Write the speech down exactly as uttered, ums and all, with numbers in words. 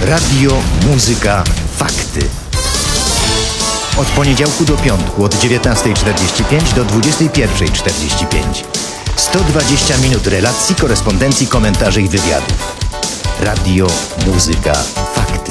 Radio, muzyka, fakty. Od poniedziałku do piątku od dziewiętnasta czterdzieści pięć do dwudziesta pierwsza czterdzieści pięć. sto dwadzieścia minut relacji, korespondencji, komentarzy i wywiadów. Radio, muzyka, fakty.